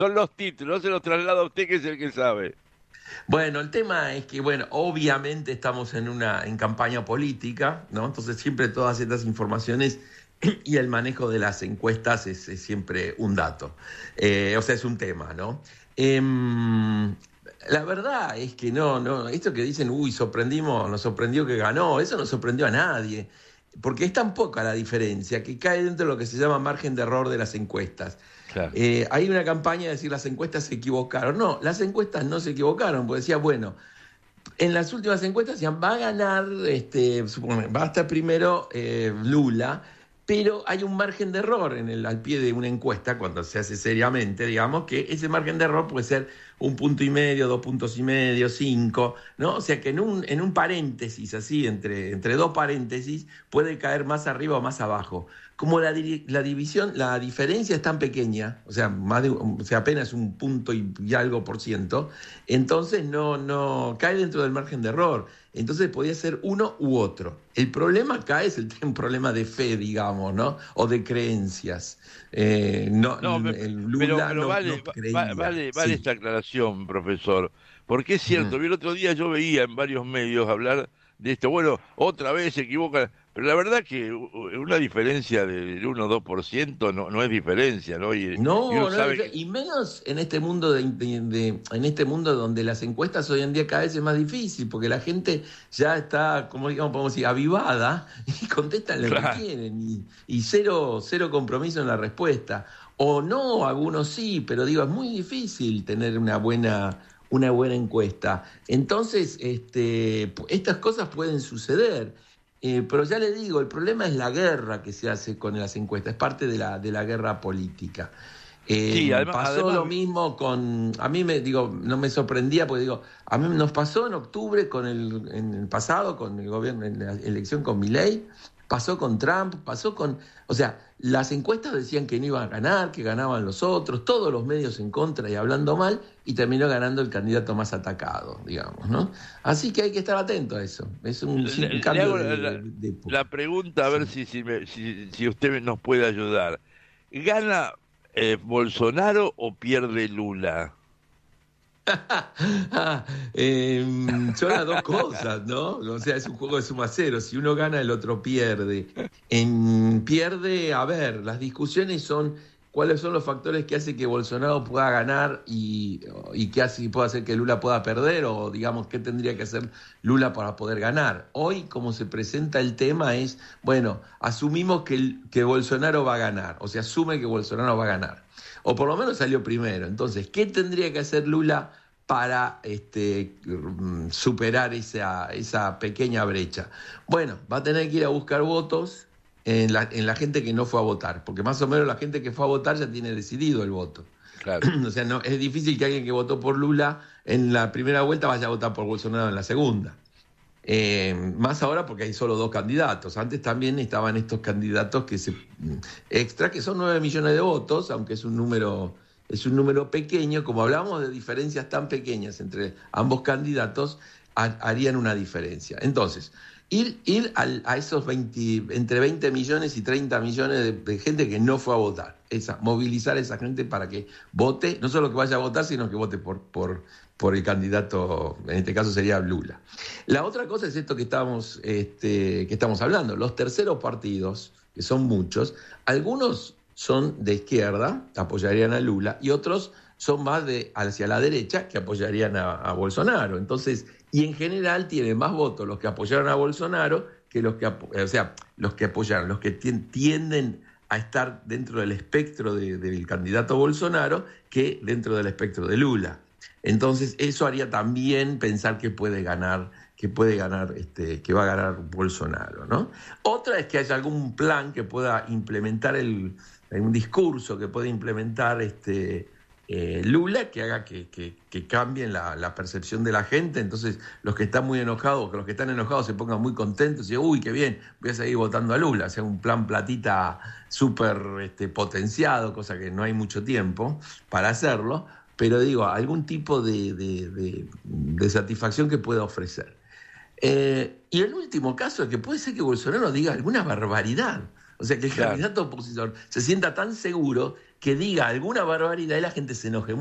Son los títulos, se los traslado a usted que es el que sabe. Bueno, el tema es que, bueno, obviamente estamos en campaña política, ¿no? Entonces siempre todas estas informaciones y el manejo de las encuestas es siempre un dato. O sea, es un tema, ¿no? La verdad es que no, esto que dicen, uy, nos sorprendió que ganó, eso no sorprendió a nadie, porque es tan poca la diferencia que cae dentro de lo que se llama margen de error de las encuestas. Claro. Hay una campaña de decir las encuestas se equivocaron. No, las encuestas no se equivocaron, porque decía, bueno, en las últimas encuestas decían, va a ganar, va a estar primero Lula, pero hay un margen de error al pie de una encuesta, cuando se hace seriamente, digamos, que ese margen de error puede ser 1,5 puntos, 2,5 puntos, 5, ¿no? O sea que en un paréntesis, así, entre dos paréntesis, puede caer más arriba o más abajo. Como la división, la diferencia es tan pequeña, o sea, apenas 1 punto y algo %, entonces no cae dentro del margen de error. Entonces podía ser uno u otro. El problema acá es un problema de fe, digamos, ¿no? O de creencias. No, Lula pero no vale, creía, vale sí. esta aclaración, profesor, porque es cierto, Ujú. el otro día yo veía en varios medios hablar de esto, bueno, otra vez se equivocan, pero la verdad que una diferencia del 1 o 2% no es diferencia, ¿no? Y uno No, sabe que, y menos en este mundo en este mundo donde las encuestas hoy en día cada vez es más difícil, porque la gente ya está, como digamos, podemos decir, avivada y contestan lo que claro, quieren y cero compromiso en la respuesta. O no, algunos sí, pero digo, es muy difícil tener una buena encuesta. Entonces, estas cosas pueden suceder. Pero ya le digo, el problema es la guerra que se hace con las encuestas, es parte de la guerra política. sí, Pasó además, lo mismo a mí no me sorprendía, porque digo, a mí nos pasó en octubre en el pasado, con el gobierno, en la elección con Milei, pasó con Trump, o sea, las encuestas decían que no iban a ganar, que ganaban los otros, todos los medios en contra y hablando mal, y terminó ganando el candidato más atacado, digamos, ¿no? Así que hay que estar atento a eso. Es un le cambio hago de la época. pregunta a ver Sí. si usted nos puede ayudar. ¿Gana Bolsonaro o pierde Lula? Son las dos cosas, ¿no? O sea, es un juego de suma cero. Si uno gana, el otro pierde. Pierde, a ver, las discusiones son cuáles son los factores que hacen que Bolsonaro pueda ganar y qué puede hacer que Lula pueda perder, o digamos, qué tendría que hacer Lula para poder ganar. Hoy, como se presenta el tema, es, bueno, asumimos que Bolsonaro va a ganar, o se asume que Bolsonaro va a ganar. O por lo menos salió primero. Entonces, ¿qué tendría que hacer Lula para superar esa pequeña brecha? Bueno, va a tener que ir a buscar votos en la gente que no fue a votar, porque más o menos la gente que fue a votar ya tiene decidido el voto. Claro. O sea, no, es difícil que alguien que votó por Lula en la primera vuelta vaya a votar por Bolsonaro en la segunda. Más ahora porque hay solo dos candidatos. Antes también estaban estos candidatos extra, que son 9 millones de votos, aunque es un número pequeño. Como hablamos de diferencias tan pequeñas entre ambos candidatos, harían una diferencia. Entonces, ir a esos entre 20 millones y 30 millones de gente que no fue a votar. Movilizar a esa gente para que vote, no solo que vaya a votar, sino que vote por el candidato, en este caso sería Lula. La otra cosa es esto que estamos hablando, los terceros partidos, que son muchos, algunos son de izquierda, apoyarían a Lula, y otros son más hacia la derecha, que apoyarían a Bolsonaro. Entonces, y en general tienen más votos los que apoyaron a Bolsonaro que los que apoyaron, los que tienden a estar dentro del espectro del candidato Bolsonaro que dentro del espectro de Lula. Entonces, eso haría también pensar que va a ganar Bolsonaro, ¿no? Otra es que haya algún plan que pueda implementar un discurso que pueda implementar Lula, que haga que cambien la percepción de la gente. Entonces, los que están muy enojados, que los que están enojados se pongan muy contentos y digan, uy, qué bien, voy a seguir votando a Lula. O sea, un plan platita súper potenciado, cosa que no hay mucho tiempo para hacerlo, pero digo, algún tipo de satisfacción que pueda ofrecer. Y el último caso es que puede ser que Bolsonaro diga alguna barbaridad. O sea, que el Claro. candidato opositor se sienta tan seguro que diga alguna barbaridad y la gente se enoje